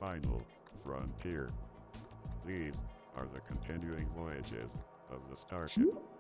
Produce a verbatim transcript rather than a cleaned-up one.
final frontier. These are the continuing voyages of the starship.